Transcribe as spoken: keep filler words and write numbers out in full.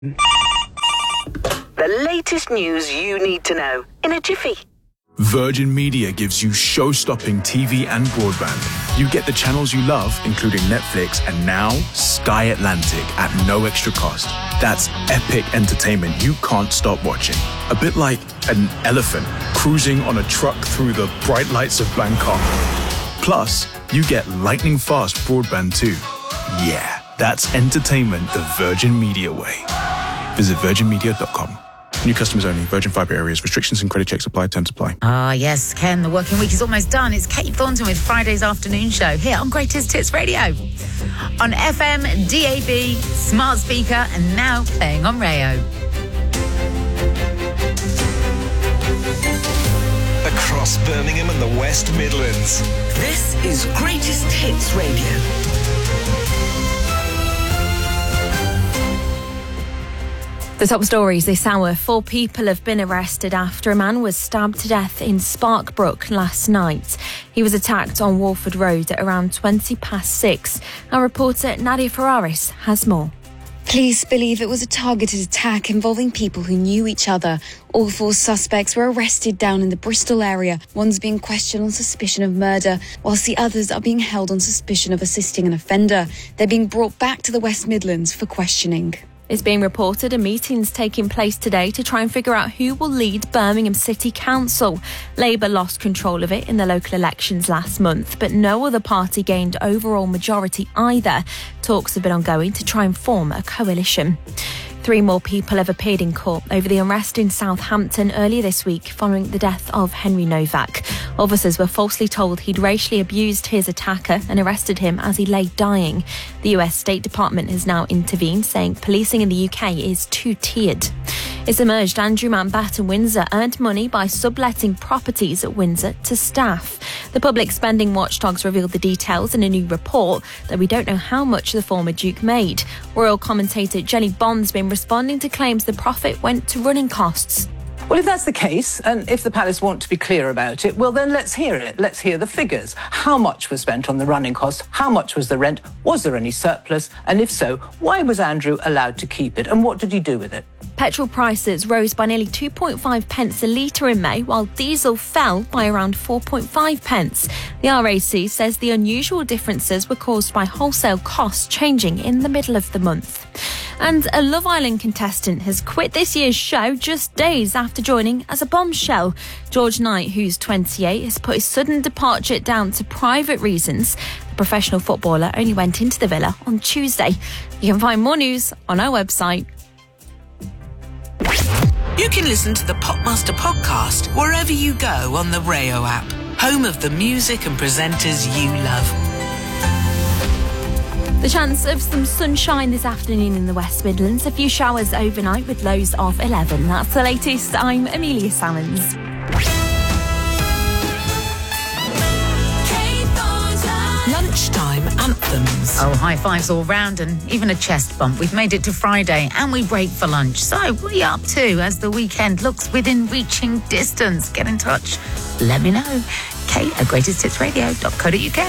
The latest news you need to know in a jiffy. Virgin Media gives you show-stopping T V and broadband. You get the channels you love, including Netflix and now Sky Atlantic at no extra cost. That's epic entertainment you can't stop watching. A bit like an elephant cruising on a truck through the bright lights of Bangkok. Plus, you get lightning-fast broadband too. Yeah, that's entertainment the Virgin Media way. Visit virgin media dot com. New customers only. Virgin Fibre areas. Restrictions and credit checks apply. Terms apply. Ah, yes, Ken, the working week is almost done. It's Kate Thornton with Friday's afternoon show here on Greatest Hits Radio. On F M, D A B, smart speaker, and now playing on Rayo. Across Birmingham and the West Midlands. This is Greatest Hits Radio. The top stories this hour. Four people have been arrested after a man was stabbed to death in Sparkbrook last night. He was attacked on Walford Road at around twenty past six. Our reporter Nadia Ferraris has more. Police believe it was a targeted attack involving people who knew each other. All four suspects were arrested down in the Bristol area. One's being questioned on suspicion of murder, whilst the others are being held on suspicion of assisting an offender. They're being brought back to the West Midlands for questioning. It's being reported a meeting's taking place today to try and figure out who will lead Birmingham City Council. Labour lost control of it in the local elections last month, but no other party gained overall majority either. Talks have been ongoing to try and form a coalition. Three more people have appeared in court over the arrest in Southampton earlier this week following the death of Henry Novak. Officers were falsely told he'd racially abused his attacker and arrested him as he lay dying. The U S State Department has now intervened, saying policing in the U K is two-tiered. It's emerged Andrew Mountbatten Windsor earned money by subletting properties at Windsor to staff. The public spending watchdogs revealed the details in a new report, though we don't know how much the former Duke made. Royal commentator Jenny Bond's been responding to claims the profit went to running costs. Well, if that's the case, and if the Palace want to be clear about it, well, then let's hear it. Let's hear the figures. How much was spent on the running costs? How much was the rent? Was there any surplus? And if so, why was Andrew allowed to keep it? And what did he do with it? Petrol prices rose by nearly two point five pence a litre in May, while diesel fell by around four point five pence. The R A C says the unusual differences were caused by wholesale costs changing in the middle of the month. And a Love Island contestant has quit this year's show just days after joining as a bombshell. George Knight, who's twenty-eight, has put his sudden departure down to private reasons. The professional footballer only went into the villa on Tuesday. You can find more news on our website. You can listen to the Popmaster podcast wherever you go on the Rayo app, home of the music and presenters you love. The chance of some sunshine this afternoon in the West Midlands. A few showers overnight with lows of eleven. That's the latest. I'm Amelia Salmons. Lunchtime anthems. Oh, high fives all round and even a chest bump. We've made it to Friday and we break for lunch. So what are you up to as the weekend looks within reaching distance? Get in touch. Let me know. Kate at greatest hits radio dot co dot uk.